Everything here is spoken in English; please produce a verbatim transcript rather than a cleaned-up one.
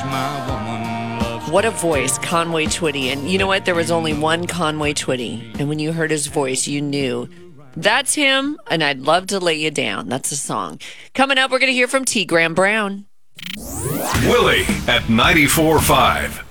My woman loves What a voice, Conway Twitty. And you know what? There was only one Conway Twitty. And when you heard his voice, you knew that's him. And I'd love to lay you down. That's the song. Coming up, we're going to hear from T. Graham Brown. Willie at ninety-four point five.